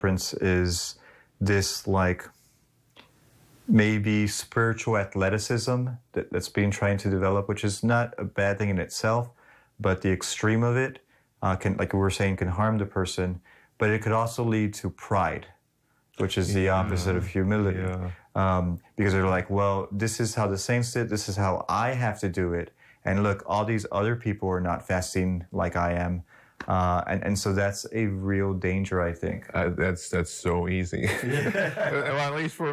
Prince is this like maybe spiritual athleticism that's being trying to develop, which is not a bad thing in itself, but the extreme of it can, like we were saying, can harm the person, but it could also lead to pride, which is the opposite of humility. Because they're like, well, this is how the saints did, this is how I have to do it, and look, all these other people are not fasting like I am. And so that's a real danger, I think. That's so easy. Well, at least for